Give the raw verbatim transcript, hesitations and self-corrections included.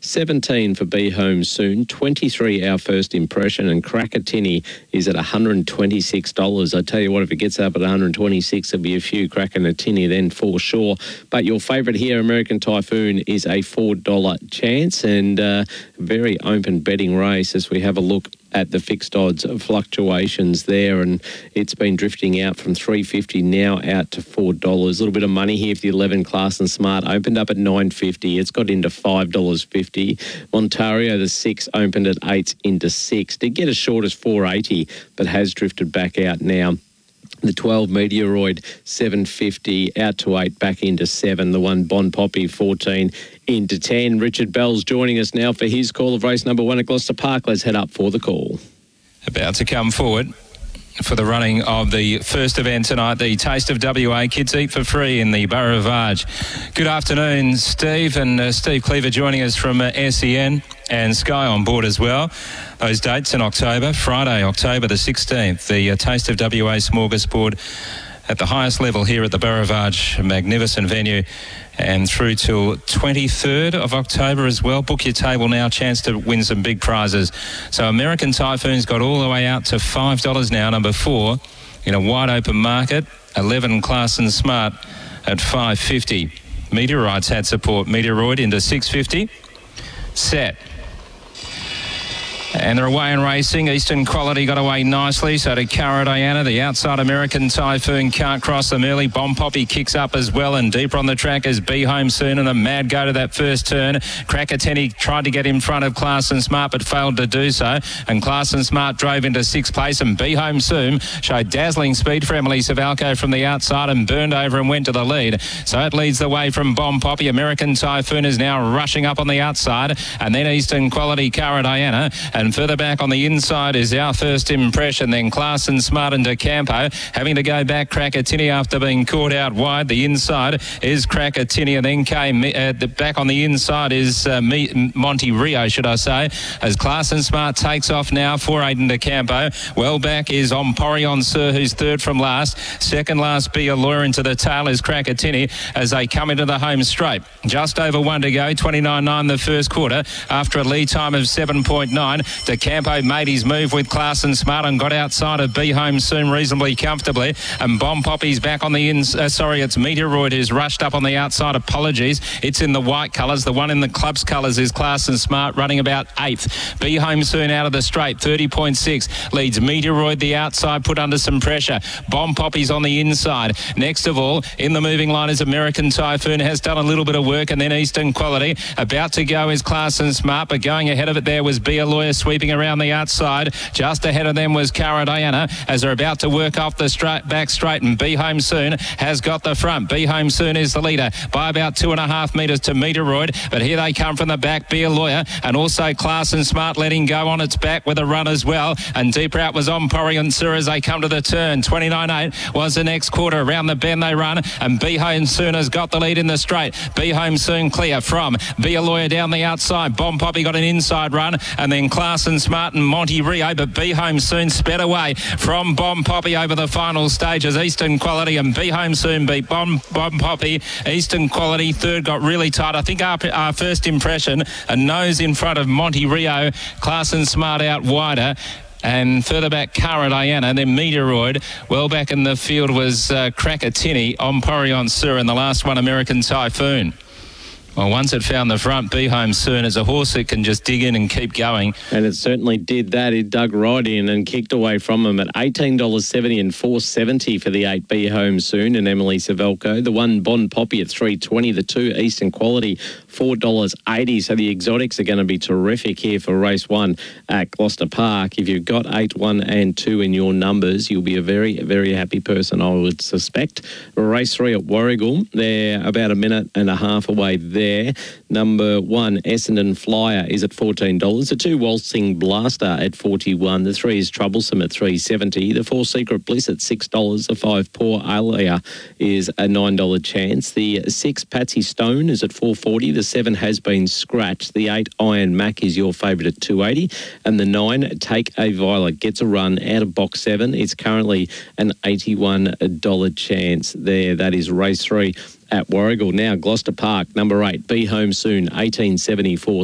seventeen for Be Home Soon, twenty-three Our First Impression, and Krakatini is at one hundred twenty-six dollars. I tell you what, if it gets up at one hundred twenty-six, there'll be a few Krakatini then for sure. But your favourite here, American Typhoon, is a four dollar chance, and uh, very open betting race as we have a look at the fixed odds fluctuations there, and it's been drifting out from three fifty now out to four dollars. A little bit of money here for the eleven Class and Smart, opened up at nine fifty. It's got into five dollars fifty. Montario, the six, opened at eight into six. Did get as short as four eighty, but has drifted back out now. The twelve Meteoroid, seven fifty, out to eight, back into seven. The one Bon Poppy, fourteen, into ten. Richard Bell's joining us now for his call of race number one at Gloucester Park. Let's head up for the call. About to come forward for the running of the first event tonight, the Taste of W A. Kids eat for free in the Borough of Arge. Good afternoon, Steve, and uh, Steve Cleaver joining us from uh, S E N and Sky on board as well. Those dates in October, Friday, October the sixteenth, the uh, Taste of W A smorgasbord at the highest level here at the Borough of Arge, a magnificent venue, and through till twenty-third of October as well. Book your table now, chance to win some big prizes. So American Typhoon's got all the way out to five dollars now, number four, in a wide open market. eleven Class and Smart at five fifty. Meteorite's had support. Meteoroid into six fifty. Set. And they're away and racing. Eastern Quality got away nicely. So to Cara Diana, the outside American Typhoon can't cross them early. Bon Poppy kicks up as well, and deeper on the track is Be Home Soon, and the mad go to that first turn. Krakatini tried to get in front of Class and Smart but failed to do so, and Class and Smart drove into sixth place, and Be Home Soon showed dazzling speed for Emily Savalco from the outside and burned over and went to the lead. So it leads the way from Bon Poppy. American Typhoon is now rushing up on the outside, and then Eastern Quality, Cara Diana, and further back on the inside is Our First Impression, then Class and Smart and De Campo. Having to go back, Krakatini after being caught out wide. The inside is Krakatini, and then came uh, the back on the inside is uh, Me, Monty Rio, should I say, as Class and Smart takes off now for Aiden De Campo. Well back is Emporion Sir, who's third from last. Second last, Be a Lawyer. Into the tail is Krakatini as they come into the home straight. Just over one to go, twenty-nine nine the first quarter after a lead time of seven point nine. De Campo made his move with Class and Smart and got outside of Be Home Soon reasonably comfortably, and Bon Poppy's back on the ins. Uh, sorry, it's Meteoroid who's rushed up on the outside. Apologies. It's in the white colours. The one in the club's colours is Class and Smart, running about eighth. Be Home Soon out of the straight, thirty point six. Leads Meteoroid the outside, put under some pressure. Bon Poppy's on the inside. Next of all, in the moving line is American Typhoon, has done a little bit of work, and then Eastern Quality. About to go is Class and Smart, but going ahead of it there was Be a Lawyer sweeping around the outside. Just ahead of them was Cara Diana as they're about to work off the straight, back straight, and Be Home Soon has got the front. Be Home Soon is the leader by about two and a half metres to Meteoroid, but here they come from the back. Be a Lawyer and also Class and Smart letting go on its back with a run as well, and deeper out was Emporion Sir as they come to the turn. twenty-nine eight was the next quarter. Around the bend they run, and Be Home Soon has got the lead in the straight. Be Home Soon clear from Be a Lawyer down the outside. Bon Poppy got an inside run, and then Class and Smart and Monty Rio, but Be Home Soon sped away from Bon Poppy over the final stages. Eastern Quality and Be Home Soon beat Bon, bon Poppy. Eastern Quality third got really tight. I think our, our First Impression, a nose in front of Monty Rio. Class and Smart out wider. And further back, Cara Diana, then Meteoroid. Well back in the field was uh, Krakatini, Emporion Sir, and the last one, American Typhoon. Well, once it found the front, Be Home Soon is a horse that can just dig in and keep going. And it certainly did that. It dug right in and kicked away from him at eighteen dollars seventy and four dollars seventy for the eight Be Home Soon and Emily Savelko. The one Bon Poppy at three dollars twenty. The two Eastern Quality, four dollars eighty. So the exotics are going to be terrific here for race one at Gloucester Park. If you've got eight, one and two in your numbers, you'll be a very, very happy person, I would suspect. Race three at Warragul. They're about a minute and a half away there. Number one, Essendon Flyer, is at fourteen dollars. The two, Waltzing Blaster, at forty-one dollars. The three is Troublesome at three dollars seventy. The four, Secret Bliss, at six dollars. The five, Poor Alia, is a nine dollar chance. The six, Patsy Stone, is at four dollars forty. The seven, Has Been Scratched. The eight, Iron Mac, is your favourite at two dollars eighty. And the nine, Take a Violet, gets a run out of box seven. It's currently an eighty-one dollar chance there. That is race three at Warragul. Now Gloucester Park, number eight, Be Home Soon, eighteen seventy-four.